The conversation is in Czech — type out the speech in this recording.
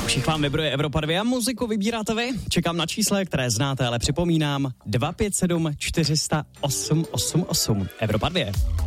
Už jich vám vybruje Evropa 2 a muziku vybíráte vy. Čekám na čísle, které znáte, ale připomínám 257 400 888. Evropa 2.